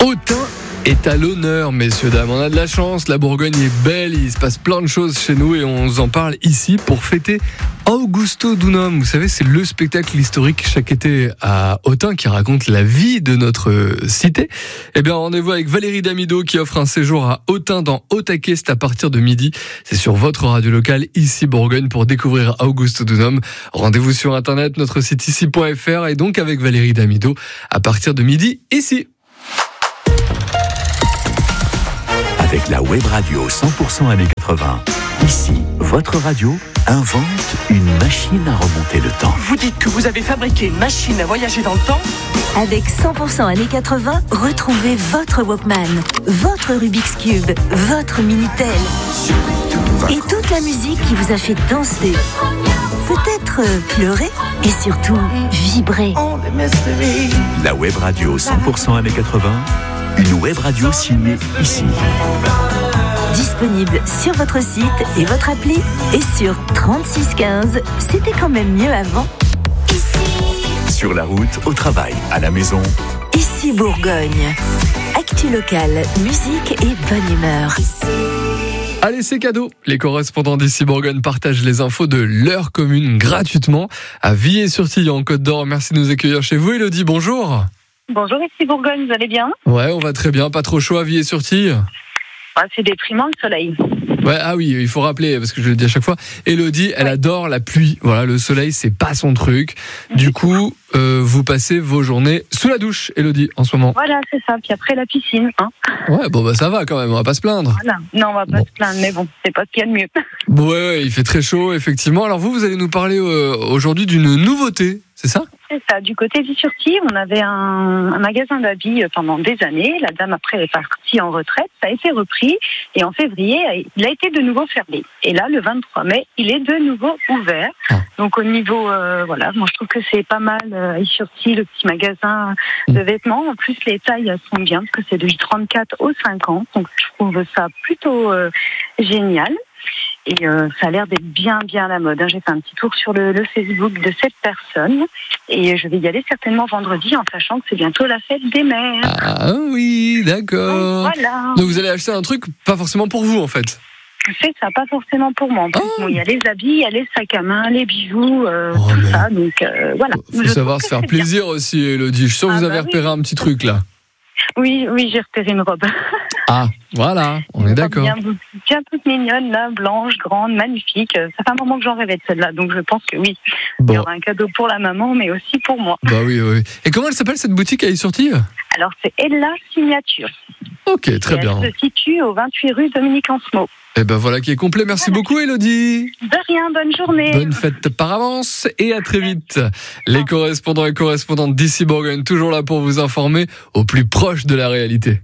Autun est à l'honneur, messieurs, dames. On a de la chance, la Bourgogne est belle, il se passe plein de choses chez nous et on vous en parle ici pour fêter Augusto Dunum. Vous savez, c'est le spectacle historique chaque été à Autun qui raconte la vie de notre cité. Eh bien, rendez-vous avec Valérie Damido qui offre un séjour à Autun dans Autaquet, c'est à partir de midi. C'est sur votre radio locale ici Bourgogne pour découvrir Augusto Dunum. Rendez-vous sur internet, notre site ici.fr et donc avec Valérie Damido à partir de midi ici. Avec la web radio 100% années 80. Ici, votre radio invente une machine à remonter le temps. Vous dites que vous avez fabriqué une machine à voyager dans le temps ? Avec 100% années 80, retrouvez votre Walkman, votre Rubik's Cube, votre Minitel et toute la musique qui vous a fait danser, peut-être pleurer et surtout vibrer. La web radio 100% années 80, une web radio signée ici. Disponible sur votre site et votre appli et sur 3615. C'était quand même mieux avant. Sur la route, au travail, à la maison. Ici Bourgogne. Actu locale, musique et bonne humeur. Allez, c'est cadeau. Les correspondants d'ici Bourgogne partagent les infos de leur commune gratuitement à Villers-sur-Tille en Côte d'Or. Merci de nous accueillir chez vous. Elodie, bonjour. Bonjour, ici Bourgogne, vous allez bien ? Ouais, on va très bien. Pas trop chaud à Villers-sur-Tille ? C'est déprimant le soleil. Ouais, ah oui, il faut rappeler, parce que je le dis à chaque fois, Elodie, elle adore la pluie. Voilà, le soleil, c'est pas son truc. Du coup, vous passez vos journées sous la douche, Elodie, en ce moment. Voilà, c'est ça. Puis après, la piscine. Ouais, bon, bah ça va quand même, on va pas se plaindre. Voilà. Non, on va pas se plaindre, mais bon, c'est pas ce qu'il y a de mieux. Bon, ouais, il fait très chaud, effectivement. Alors vous allez nous parler aujourd'hui d'une nouveauté, c'est ça ? C'est ça. Du côté Villers-sur-Tille, on avait un magasin d'habits pendant des années. La dame, après, est partie en retraite. Ça a été repris. Et en février, il a été de nouveau fermé. Et là, le 23 mai, il est de nouveau ouvert. Donc, au niveau, voilà, moi, je trouve que c'est pas mal. Villers-sur-Tille, le petit magasin de vêtements. En plus, les tailles sont bien, parce que c'est du 34 au 50. Donc, je trouve ça plutôt génial. Et ça a l'air d'être bien à la mode. J'ai fait un petit tour sur le Facebook de cette personne et je vais y aller certainement vendredi en sachant que c'est bientôt la fête des mères. Ah oui, d'accord. Voilà. Donc vous allez acheter un truc pas forcément pour vous en fait. C'est ça, pas forcément pour moi. En plus, il y a les habits, il y a les sacs à main, les bijoux, tout ça. Donc voilà. Faut savoir se faire plaisir aussi, Elodie. Je suis sûr que vous avez repéré un petit truc là. Oui, j'ai repéré une robe. Ah, voilà, on est d'accord. Bien toute mignonne, là, blanche, grande, magnifique. Ça fait un moment que j'en rêvais de celle-là, donc je pense que oui. Bon. Il y aura un cadeau pour la maman, mais aussi pour moi. Bah oui. Et comment elle s'appelle cette boutique à Villers-sur-Tille ? Alors, c'est Ella Signature. Ok, très bien. Elle se situe au 28 rue Dominique Ansemot. Et ben voilà qui est complet. Merci beaucoup, Elodie. De rien, bonne journée. Bonne fête par avance et à très vite. Les correspondants et correspondantes d'ici Bourgogne, toujours là pour vous informer au plus proche de la réalité.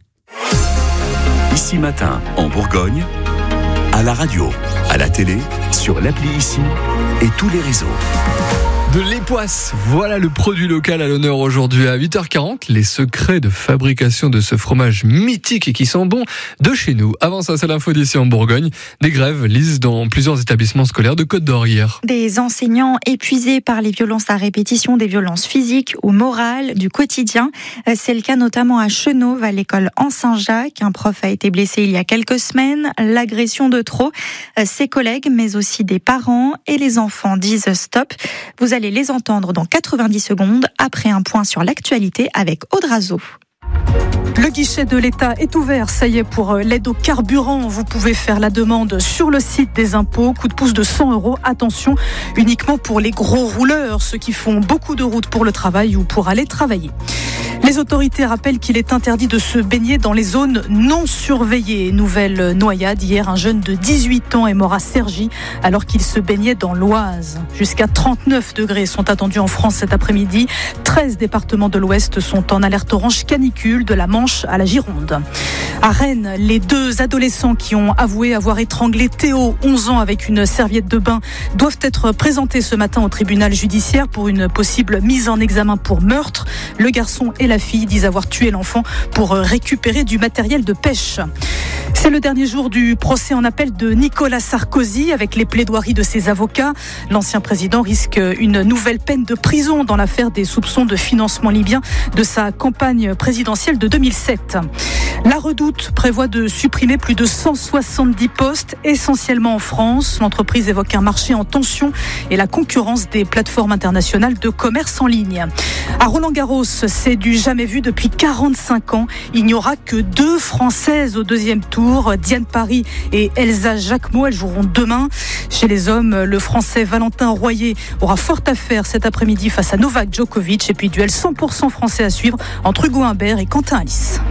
Ici Matin, en Bourgogne, à la radio, à la télé, sur l'appli Ici et tous les réseaux. De l'époisse, voilà le produit local à l'honneur aujourd'hui à 8h40. Les secrets de fabrication de ce fromage mythique et qui sent bon de chez nous. Avant ça, c'est l'info d'ici en Bourgogne. Des grèves lisent dans plusieurs établissements scolaires de Côte d'Or hier. Des enseignants épuisés par les violences à répétition, des violences physiques ou morales du quotidien. C'est le cas notamment à Chenauve, à l'école en Saint-Jacques. Un prof a été blessé il y a quelques semaines. L'agression de trop. Ses collègues, mais aussi des parents et les enfants disent stop. Vous allez les entendre dans 90 secondes après un point sur l'actualité avec Audrazo. Le guichet de l'État est ouvert, ça y est, pour l'aide au carburant. Vous pouvez faire la demande sur le site des impôts. Coup de pouce de 100 €. Attention, uniquement pour les gros rouleurs, ceux qui font beaucoup de routes pour le travail ou pour aller travailler. Les autorités rappellent qu'il est interdit de se baigner dans les zones non surveillées. Nouvelle noyade. Hier, un jeune de 18 ans est mort à Cergy alors qu'il se baignait dans l'Oise. Jusqu'à 39 degrés sont attendus en France cet après-midi. 13 départements de l'Ouest sont en alerte orange canicule, de la Manche à la Gironde. À Rennes, les 2 adolescents qui ont avoué avoir étranglé Théo, 11 ans, avec une serviette de bain, doivent être présentés ce matin au tribunal judiciaire pour une possible mise en examen pour meurtre. Le garçon et la fille disent avoir tué l'enfant pour récupérer du matériel de pêche. C'est le dernier jour du procès en appel de Nicolas Sarkozy avec les plaidoiries de ses avocats. L'ancien président risque une nouvelle peine de prison dans l'affaire des soupçons de financement libyen de sa campagne présidentielle de 2007. La Redoute prévoit de supprimer plus de 170 postes, essentiellement en France. L'entreprise évoque un marché en tension et la concurrence des plateformes internationales de commerce en ligne. À Roland-Garros, c'est du jamais vu depuis 45 ans. Il n'y aura que 2 Françaises au deuxième tour, Diane Paris et Elsa Jacquemot. Elles joueront demain. Chez les hommes, le Français Valentin Royer aura fort à faire cet après-midi face à Novak Djokovic. Et puis duel 100% français à suivre entre Hugo Humbert et Quentin Alice.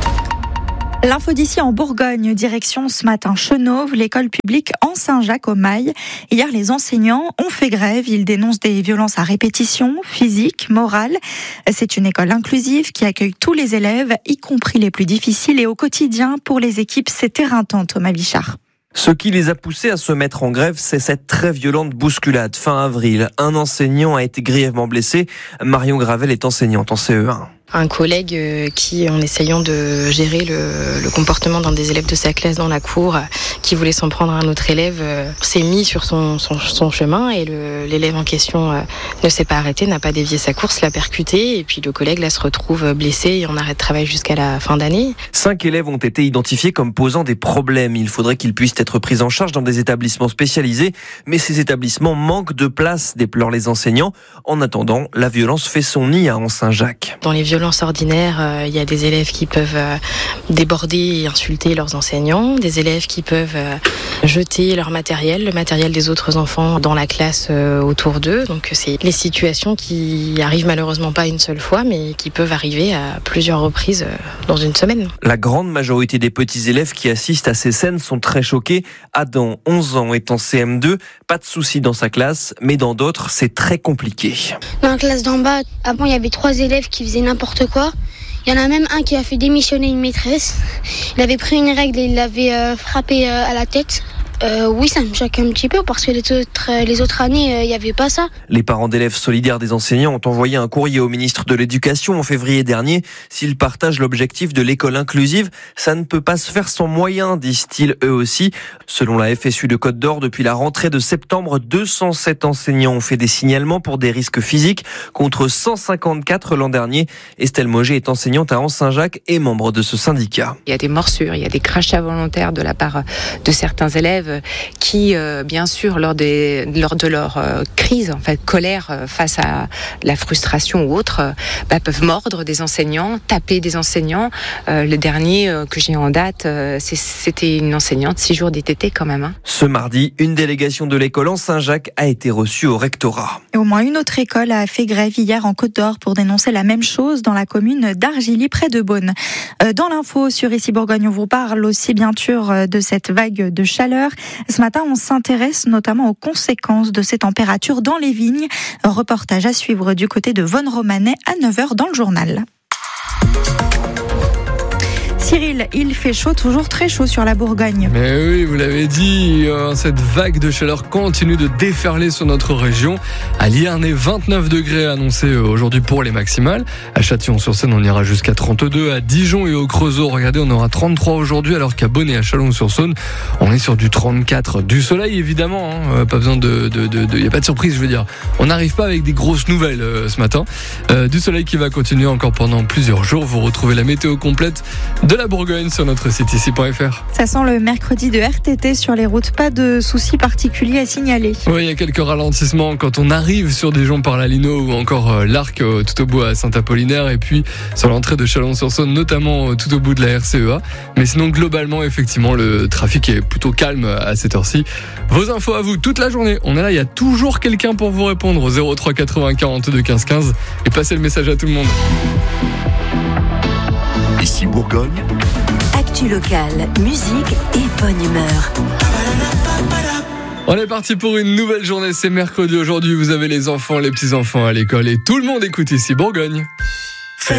L'info d'ici en Bourgogne, direction ce matin Chenauve, l'école publique en Saint-Jacques au Mail. Hier, les enseignants ont fait grève. Ils dénoncent des violences à répétition, physiques, morales. C'est une école inclusive qui accueille tous les élèves, y compris les plus difficiles. Et au quotidien, pour les équipes, c'est éreintant, Thomas Bichard. Ce qui les a poussés à se mettre en grève, c'est cette très violente bousculade. Fin avril, un enseignant a été grièvement blessé. Marion Gravel est enseignante en CE1. Un collègue qui, en essayant de gérer le comportement d'un des élèves de sa classe dans la cour, qui voulait s'en prendre à un autre élève, s'est mis sur son chemin et l'élève en question ne s'est pas arrêté, n'a pas dévié sa course, l'a percuté et puis le collègue là se retrouve blessé et en arrêt de travail jusqu'à la fin d'année. 5 élèves ont été identifiés comme posant des problèmes. Il faudrait qu'ils puissent être pris en charge dans des établissements spécialisés, mais ces établissements manquent de place, déplorent les enseignants. En attendant, la violence fait son nid à Anse-Saint-Jacques. Dans les violences ordinaires, il y a des élèves qui peuvent déborder et insulter leurs enseignants, des élèves qui peuvent jeter leur matériel, le matériel des autres enfants dans la classe autour d'eux. Donc c'est les situations qui arrivent malheureusement pas une seule fois, mais qui peuvent arriver à plusieurs reprises dans une semaine. La grande majorité des petits élèves qui assistent à ces scènes sont très choqués. Adam, 11 ans, est en CM2, pas de soucis dans sa classe, mais dans d'autres, c'est très compliqué. Dans la classe d'en bas, avant il y avait 3 élèves qui faisaient n'importe quoi. Il y en a même un qui a fait démissionner une maîtresse. Il avait pris une règle et il l'avait frappé à la tête. Oui, ça me choque un petit peu parce que les autres années, il n'y avait pas ça. Les parents d'élèves solidaires des enseignants ont envoyé un courrier au ministre de l'Éducation en février dernier. S'ils partagent l'objectif de l'école inclusive, ça ne peut pas se faire sans moyens, disent-ils eux aussi. Selon la FSU de Côte d'Or, depuis la rentrée de septembre, 207 enseignants ont fait des signalements pour des risques physiques contre 154 l'an dernier. Estelle Moget est enseignante à Anse-Saint-Jacques et membre de ce syndicat. Il y a des morsures, il y a des crachats volontaires de la part de certains élèves qui, bien sûr, lors de leur crise, en fait, colère face à la frustration ou autre, peuvent mordre des enseignants, taper des enseignants. Le dernier que j'ai en date, c'était une enseignante, 6 jours d'ITT quand même. Ce mardi, une délégation de l'école Anse-Saint-Jacques a été reçue au rectorat. Et au moins une autre école a fait grève hier en Côte d'Or pour dénoncer la même chose dans la commune d'Argilly, près de Beaune. Dans l'info sur Ici Bourgogne, on vous parle aussi bien sûr de cette vague de chaleur. Ce matin, on s'intéresse notamment aux conséquences de ces températures dans les vignes. Reportage à suivre du côté de Vonne-Romanais à 9h dans le journal. Cyril, il fait chaud, toujours très chaud sur la Bourgogne. Mais oui, vous l'avez dit, cette vague de chaleur continue de déferler sur notre région. À Liernay, 29 degrés annoncés aujourd'hui pour les maximales. À Châtillon-sur-Saône, on ira jusqu'à 32. À Dijon et au Creusot, regardez, on aura 33 aujourd'hui, alors qu'à Bonn et à Chalon-sur-Saône, on est sur du 34. Du soleil, évidemment, pas besoin y a pas de surprise, je veux dire. On n'arrive pas avec des grosses nouvelles ce matin. Du soleil qui va continuer encore pendant plusieurs jours. Vous retrouvez la météo complète de la Bourgogne sur notre site ici.fr. Ça sent le mercredi de RTT sur les routes, pas de soucis particuliers à signaler. Oui, il y a quelques ralentissements quand on arrive sur Dijon par la Lino ou encore l'Arc tout au bout à Saint-Apollinaire et puis sur l'entrée de Chalon-sur-Saône, notamment tout au bout de la RCEA. Mais sinon, globalement, effectivement, le trafic est plutôt calme à cette heure-ci. Vos infos à vous toute la journée. On est là, il y a toujours quelqu'un pour vous répondre au 03 80 42 15 15 et passez le message à tout le monde. Ici Bourgogne. Actu locale, musique et bonne humeur. On est parti pour une nouvelle journée, c'est mercredi aujourd'hui, vous avez les enfants, les petits-enfants à l'école et tout le monde écoute Ici Bourgogne.